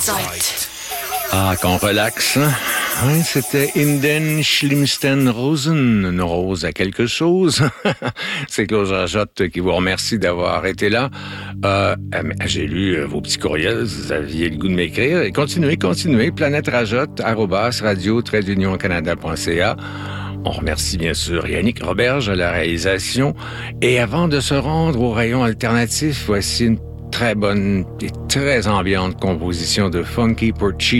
Ah, qu'on relaxe, hein? Oui, c'était Inden Schlimmsten Rosen, une rose à quelque chose. C'est Claude Rajotte qui vous remercie d'avoir été là. J'ai lu vos petits courriels, vous aviez le goût de m'écrire. Et continuez, planèterajotte@radio-canada.ca. On remercie bien sûr Yannick Roberge à la réalisation. Et avant de se rendre au rayon alternatif, voici une très bonne et très ambiante composition de Funky Porcini.